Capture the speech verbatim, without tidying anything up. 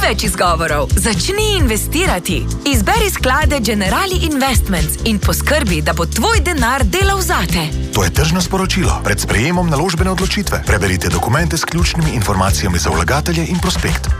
več izgovorov. Začni investirati. Izberi sklade Generali Investments in poskrbi, da bo tvoj denar delal zate. To je tržno sporočilo. Pred sprejemom naložbene odločitve preberite dokumente s ključnimi informacijami za vlagatelje in prospekt.